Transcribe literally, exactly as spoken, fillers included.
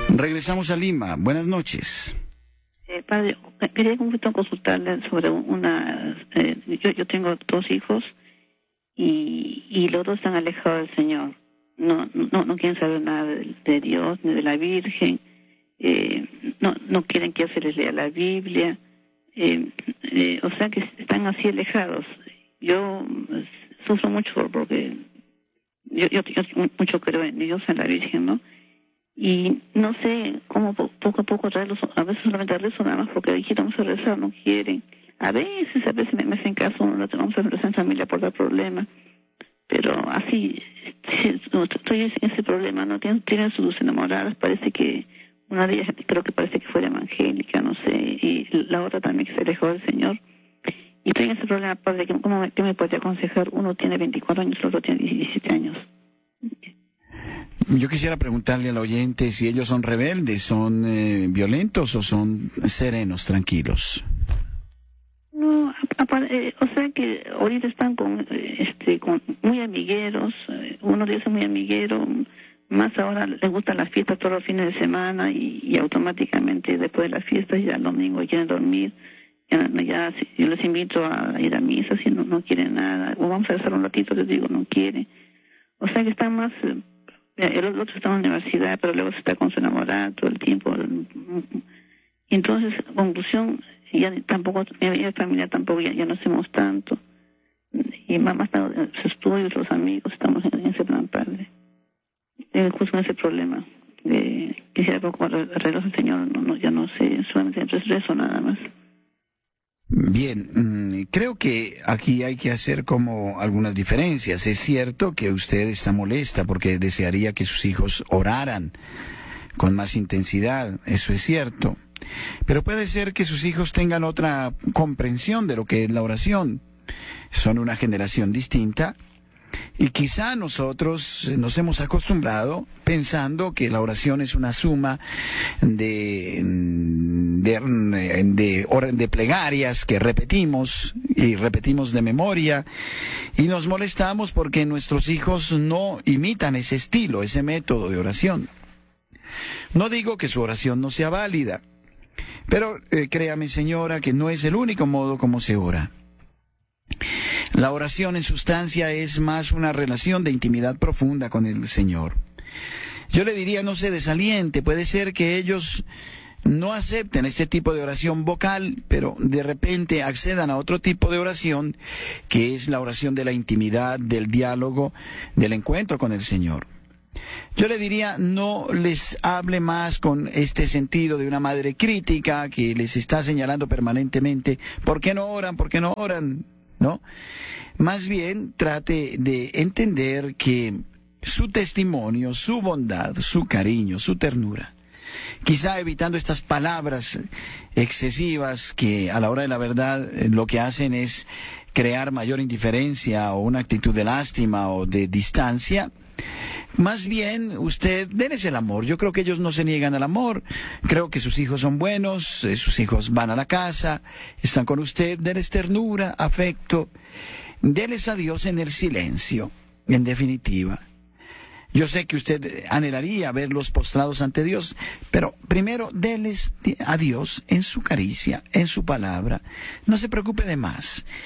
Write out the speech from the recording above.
Regresamos a Lima. Buenas noches. Eh, padre, quería un poquito consultarle sobre una... Eh, yo, yo tengo dos hijos y, y los dos están alejados del Señor. No no no quieren saber nada de, de Dios ni de la Virgen. Eh, no no quieren que yo se les lea la Biblia. Eh, eh, o sea que están así alejados. Yo pues, sufro mucho porque yo, yo, yo mucho creo en Dios, en la Virgen, ¿no? Y no sé cómo poco a poco traerlos, a veces solamente rezo nada más porque aquí vamos a rezar, no quieren. A veces, a veces me, me hacen caso, no vamos a rezar en familia por dar problema. Pero así, estoy en ese problema, ¿no? Tienen, tienen sus enamoradas, parece que una de ellas creo que parece que fuera evangélica, no sé, y la otra también que se alejó del Señor. Y estoy en ese problema, padre, ¿cómo me, qué me puede aconsejar? Uno tiene veinticuatro años, el otro tiene diecisiete años. Yo quisiera preguntarle al oyente si ellos son rebeldes, son eh, violentos o son serenos, tranquilos. No, eh, o sea que ahorita están con, eh, este, con muy amigueros, eh, uno de ellos es muy amiguero, más ahora les gustan las fiestas todos los fines de semana y, y automáticamente después de las fiestas ya el domingo quieren dormir, ya, ya si, yo les invito a ir a misa si no, no quieren nada, o vamos a rezar un ratito, les digo, no quieren. O sea que están más... Eh, el otro está en la universidad, pero luego se está con su enamorada todo el tiempo. Y entonces, conclusión, ya tampoco, mi familia tampoco, ya, ya no hacemos tanto. Y mamá está en sus estudios, los amigos, estamos en, en ese plan, padre. Eh, justo en ese problema. De, quisiera poco arreglar al Señor, no, no, ya no sé, solamente rezo nada más. Bien, creo que aquí hay que hacer como algunas diferencias. Es cierto que usted está molesta porque desearía que sus hijos oraran con más intensidad, eso es cierto. Pero puede ser que sus hijos tengan otra comprensión de lo que es la oración. Son una generación distinta y quizá nosotros nos hemos acostumbrado pensando que la oración es una suma de, de, de, de plegarias que repetimos y repetimos de memoria y nos molestamos porque nuestros hijos no imitan ese estilo, ese método de oración. No digo que su oración no sea válida, pero eh, créame, señora, que no es el único modo como se ora. La oración en sustancia es más una relación de intimidad profunda con el Señor. Yo le diría, no se desaliente, puede ser que ellos no acepten este tipo de oración vocal, pero de repente accedan a otro tipo de oración, que es la oración de la intimidad, del diálogo, del encuentro con el Señor. Yo le diría, no les hable más con este sentido de una madre crítica que les está señalando permanentemente, ¿por qué no oran? ¿Por qué no oran? ¿No? Más bien trate de entender que su testimonio, su bondad, su cariño, su ternura, quizá evitando estas palabras excesivas que a la hora de la verdad lo que hacen es crear mayor indiferencia o una actitud de lástima o de distancia. Más bien, usted, déles el amor. Yo creo que ellos no se niegan al amor. Creo que sus hijos son buenos, eh, sus hijos van a la casa, están con usted. Déles ternura, afecto. Déles a Dios en el silencio, en definitiva. Yo sé que usted anhelaría verlos postrados ante Dios, pero primero déles a Dios en su caricia, en su palabra. No se preocupe de más.